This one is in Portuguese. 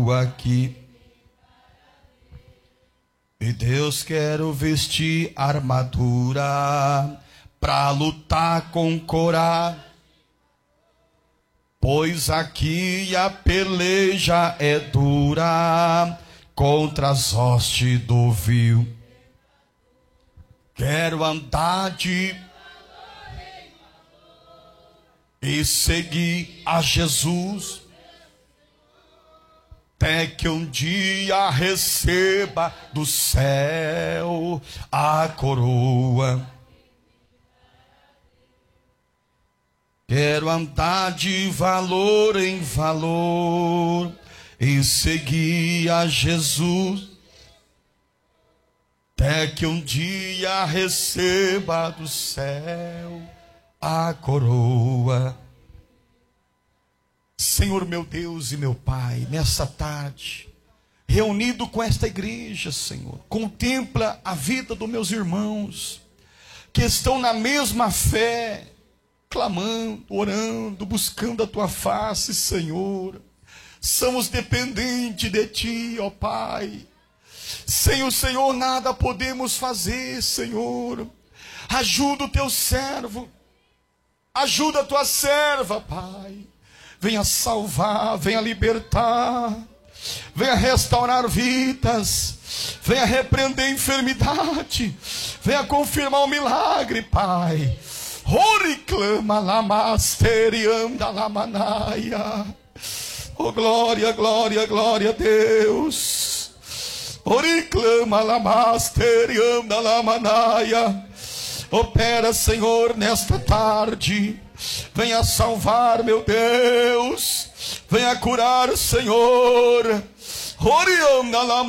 aqui. E Deus, quero vestir armadura pra lutar com coragem, pois aqui a peleja é dura contra as hostes do vil. Quero andar de e seguir a Jesus, até que um dia receba do céu a coroa. Quero andar de valor em valor e seguir a Jesus, até que um dia receba do céu a coroa. Senhor meu Deus e meu Pai, nessa tarde, reunido com esta igreja, Senhor, contempla a vida dos meus irmãos, que estão na mesma fé, clamando, orando, buscando a Tua face, Senhor. Somos dependentes de Ti, ó Pai. Sem o Senhor nada podemos fazer, Senhor. Ajuda o Teu servo, ajuda a Tua serva, Pai. Venha salvar, venha libertar, venha restaurar vidas, venha repreender a enfermidade, venha confirmar o milagre, Pai. Ori clama lamasterianda lamanaia. Oh, glória, glória, glória a Deus. Ori clama lamasterianda lamanaia. Opera, Senhor, nesta tarde. Venha salvar, meu Deus. Venha curar, Senhor.